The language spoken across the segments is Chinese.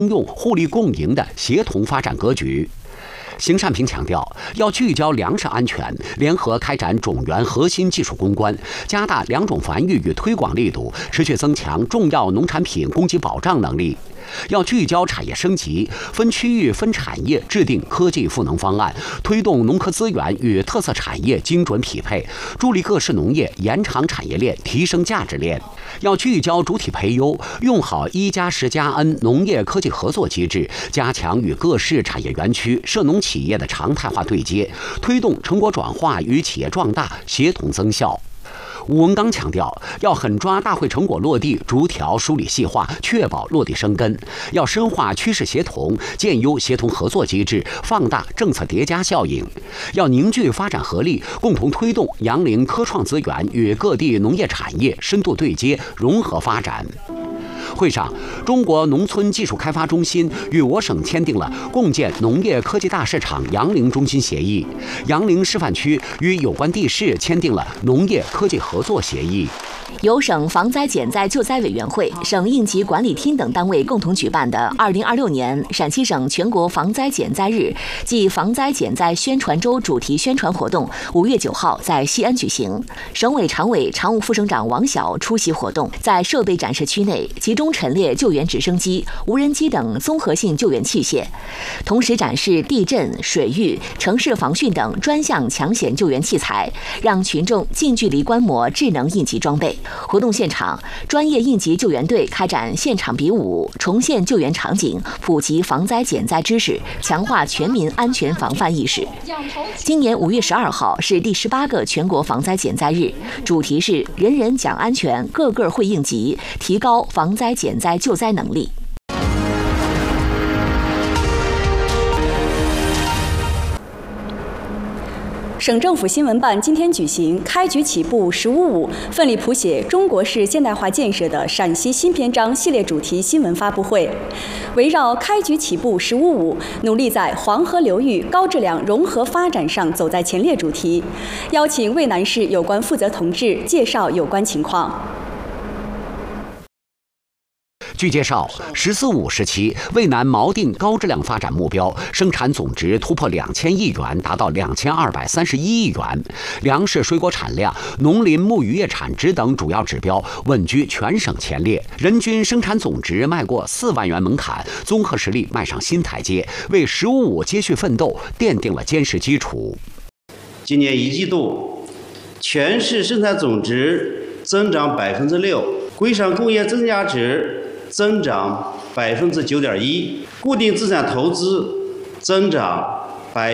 用、互利共赢的协同发展格局。邢善平强调，要聚焦粮食安全，联合开展种源核心技术攻关，加大良种繁育与推广力度，持续增强重要农产品供给保障能力。要聚焦产业升级，分区域、分产业制定科技赋能方案，推动农科资源与特色产业精准匹配，助力各式农业延长产业链，提升价值链。要聚焦主体培优，用好1+10+N 农业科技合作机制，加强与各市产业园区、涉农企业的常态化对接，推动成果转化与企业壮大协同增效。吴文刚强调，要狠抓大会成果落地，逐条梳理细化，确保落地生根。要深化趋势协同，建优协同合作机制，放大政策叠加效应。要凝聚发展合力，共同推动杨凌科创资源与各地农业产业深度对接、融合发展。会上，中国农村技术开发中心与我省签订了共建农业科技大市场杨凌中心协议，杨凌示范区与有关地市签订了农业科技合作协议。 由省防灾减灾救灾委员会、省应急管理厅等单位共同举办的2026年陕西省全国防灾减灾日暨防灾减灾宣传周主题宣传活动5月9号在西安举行。省委常委、常务副省长王晓出席活动，在设备展示区内集中陈列救援直升机、无人机等综合性救援器械，同时展示地震、水域、城市防汛等专项抢险救援器材，让群众近距离观摩智能应急装备。活动现场，专业应急救援队开展现场比武，重现救援场景，普及防灾减灾知识，强化全民安全防范意识。今年5月12号是第18个全国防灾减灾日，主题是“人人讲安全，个个会应急”，提高防灾减灾救灾能力。 省政府新闻办今天举行“开局起步15.5，奋力谱写中国式现代化建设的陕西新篇章”系列主题新闻发布会，围绕“开局起步15.5，努力在黄河流域高质量融合发展上走在前列”主题，邀请渭南市有关负责同志介绍有关情况。 据介绍，“14.5”时期，渭南锚定高质量发展目标，生产总值突破2000亿元，达到2231亿元，粮食水果产量、农林牧渔业产值等主要指标稳居全省前列，人均生产总值迈过4万元门槛，综合实力迈上新台阶，为“15.5”接续奋斗奠定了坚实基础。 今年1季度，全市生产总值增长6%，规商工业增加值增长9.1%，固定资产投资增长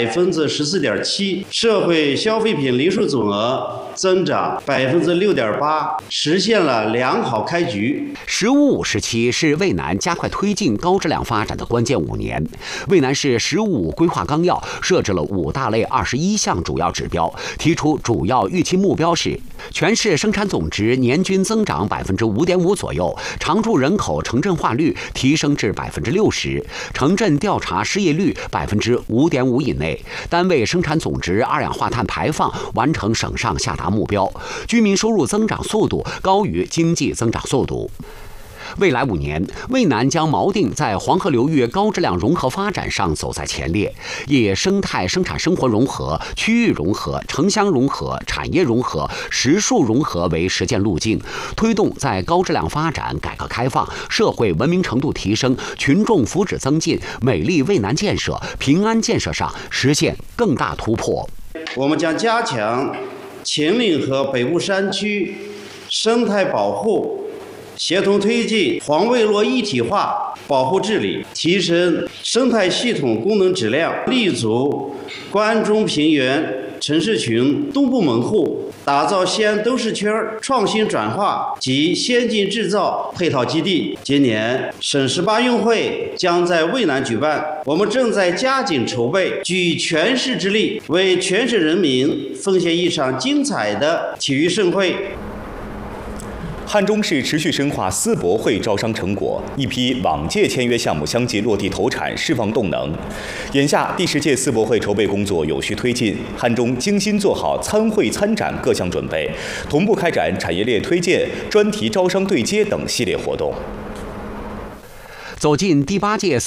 14.7%，社会消费品零售总额增长6.8%，实现了良好开局。 “15.5”时期是渭南加快推进高质量发展的关键5年。渭南市“15.5”规划纲要设置了5大类21项主要指标，提出主要预期目标是：全市生产总值年均增长5.5%左右，常住人口城镇化率提升至60%，城镇调查失业率5.5%以内，单位生产总值二氧化碳排放完成省上下达目标，居民收入增长速度高于经济增长速度。未来5年，渭南将锚定在黄河流域高质量融合发展上走在前列，以生态生产生活融合、区域融合、城乡融合、产业融合、实数融合为实践路径，推动在高质量发展、改革开放、社会文明程度提升、群众福祉增进、美丽渭南建设、平安建设上实现更大突破。 我们将加强秦岭和北部山区生态保护，协同推进黄渭洛一体化保护治理，提升生态系统功能质量，立足关中平原城市群东部门户，打造西安都市圈创新转化及先进制造配套基地。今年省18运会将在渭南举办，我们正在加紧筹备，举全市之力，为全省人民奉献一场精彩的体育盛会。 汉中市持续深化丝博会招商成果，一批往届签约项目相继落地投产，释放动能。眼下第10届丝博会筹备工作有序推进，汉中精心做好参会参展各项准备，同步开展产业链推荐、专题招商对接等系列活动。 走进第8届